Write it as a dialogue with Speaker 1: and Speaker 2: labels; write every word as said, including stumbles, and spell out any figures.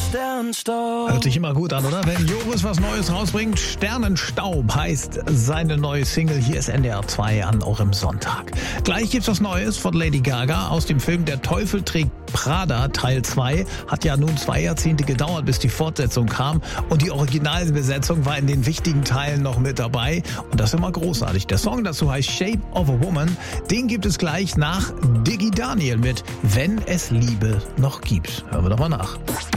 Speaker 1: Sternstaub.
Speaker 2: Hört sich immer gut an, oder? Wenn Joris was Neues rausbringt, Sternenstaub heißt seine neue Single. Hier ist N D R zwei an, auch im Sonntag. Gleich gibt's was Neues von Lady Gaga aus dem Film Der Teufel trägt Prada Teil zwei. Hat ja nun zwei Jahrzehnte gedauert, bis die Fortsetzung kam. Und die Originalbesetzung war in den wichtigen Teilen noch mit dabei. Und das ist immer großartig. Der Song dazu heißt Shape of a Woman. Den gibt es gleich nach Diggy Daniel mit Wenn es Liebe noch gibt. Hören wir doch mal nach.